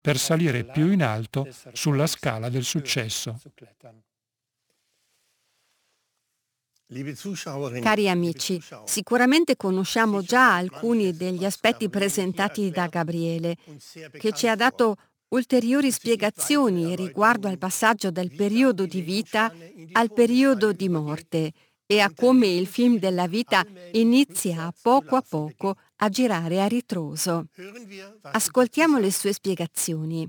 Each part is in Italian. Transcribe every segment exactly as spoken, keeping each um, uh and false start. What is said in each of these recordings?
per salire più in alto sulla scala del successo. Cari amici, sicuramente conosciamo già alcuni degli aspetti presentati da Gabriele, che ci ha dato ulteriori spiegazioni riguardo al passaggio dal periodo di vita al periodo di morte e a come il film della vita inizia a poco a poco a girare a ritroso. Ascoltiamo le sue spiegazioni.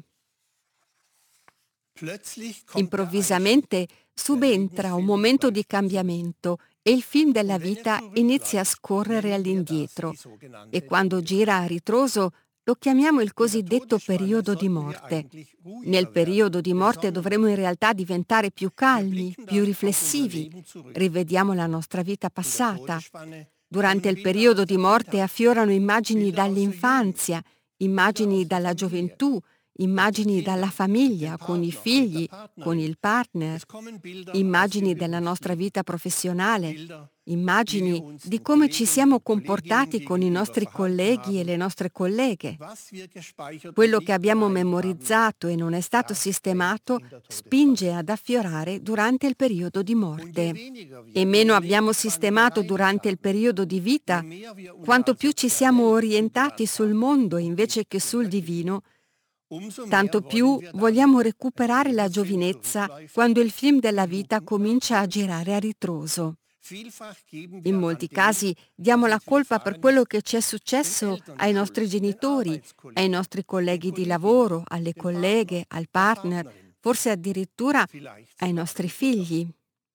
Improvvisamente subentra un momento di cambiamento e il film della vita inizia a scorrere all'indietro e quando gira a ritroso lo chiamiamo il cosiddetto periodo di morte. Nel periodo di morte dovremo in realtà diventare più calmi, più riflessivi, rivediamo la nostra vita passata. Durante il periodo di morte affiorano immagini dall'infanzia, immagini dalla gioventù, immagini dalla famiglia, con i figli, con il partner, immagini della nostra vita professionale, immagini di come ci siamo comportati con i nostri colleghi e le nostre colleghe. Quello che abbiamo memorizzato e non è stato sistemato spinge ad affiorare durante il periodo di morte. E meno abbiamo sistemato durante il periodo di vita, quanto più ci siamo orientati sul mondo invece che sul divino, tanto più vogliamo recuperare la giovinezza quando il film della vita comincia a girare a ritroso. In molti casi diamo la colpa per quello che ci è successo ai nostri genitori, ai nostri colleghi di lavoro, alle colleghe, al partner, forse addirittura ai nostri figli.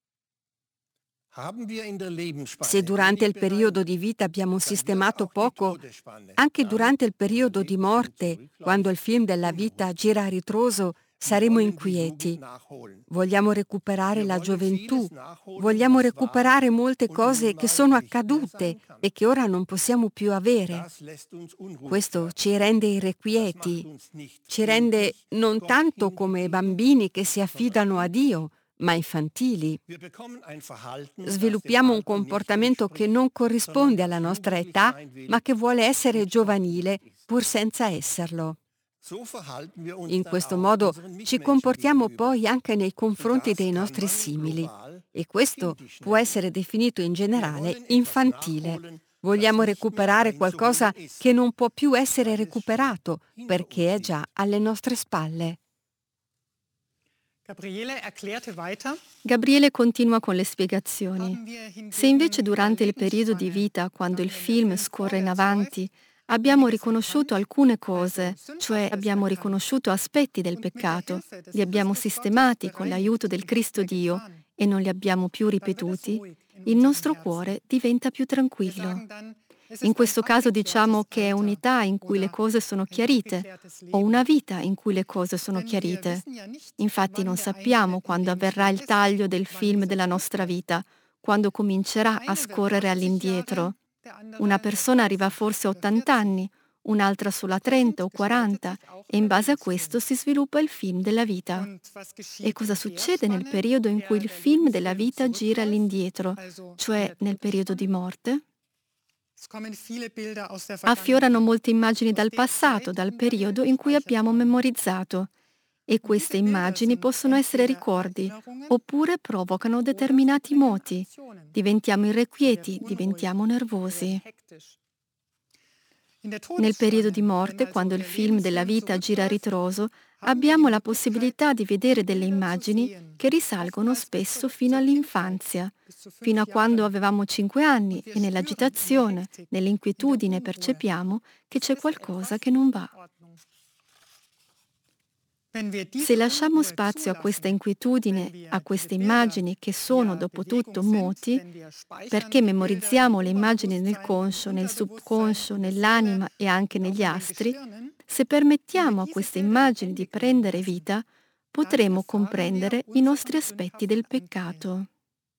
Se durante il periodo di vita abbiamo sistemato poco, anche durante il periodo di morte, quando il film della vita gira a ritroso, saremo inquieti. Vogliamo recuperare la gioventù, vogliamo recuperare molte cose che sono accadute e che ora non possiamo più avere. Questo ci rende irrequieti, ci rende non tanto come bambini che si affidano a Dio, ma infantili. Sviluppiamo un comportamento che non corrisponde alla nostra età, ma che vuole essere giovanile pur senza esserlo. In questo modo ci comportiamo poi anche nei confronti dei nostri simili e questo può essere definito in generale infantile. Vogliamo recuperare qualcosa che non può più essere recuperato perché è già alle nostre spalle. Gabriele continua con le spiegazioni. Se invece durante il periodo di vita, quando il film scorre in avanti, abbiamo riconosciuto alcune cose, cioè abbiamo riconosciuto aspetti del peccato, li abbiamo sistemati con l'aiuto del Cristo Dio e non li abbiamo più ripetuti, il nostro cuore diventa più tranquillo. In questo caso diciamo che è un'età in cui le cose sono chiarite o una vita in cui le cose sono chiarite. Infatti non sappiamo quando avverrà il taglio del film della nostra vita, quando comincerà a scorrere all'indietro. Una persona arriva forse a ottanta anni, un'altra solo a trenta o quaranta e in base a questo si sviluppa il film della vita. E cosa succede nel periodo in cui il film della vita gira all'indietro, cioè nel periodo di morte? Affiorano molte immagini dal passato, dal periodo in cui abbiamo memorizzato. E queste immagini possono essere ricordi, oppure provocano determinati moti. Diventiamo irrequieti, diventiamo nervosi. Nel periodo di morte, quando il film della vita gira a ritroso, abbiamo la possibilità di vedere delle immagini che risalgono spesso fino all'infanzia, fino a quando avevamo cinque anni e nell'agitazione, nell'inquietudine percepiamo che c'è qualcosa che non va. Se lasciamo spazio a questa inquietudine, a queste immagini che sono dopo tutto moti, perché memorizziamo le immagini nel conscio, nel subconscio, nell'anima e anche negli astri, se permettiamo a queste immagini di prendere vita, potremo comprendere i nostri aspetti del peccato.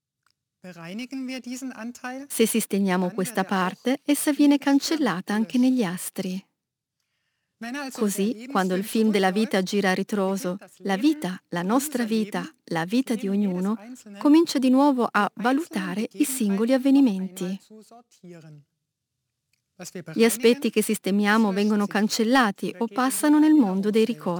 Se sistemiamo questa parte, essa viene cancellata anche negli astri. Così, quando il film della vita gira a ritroso, la vita, la nostra vita, la vita di ognuno, comincia di nuovo a valutare i singoli avvenimenti. Gli aspetti che sistemiamo vengono cancellati o passano nel mondo dei ricordi.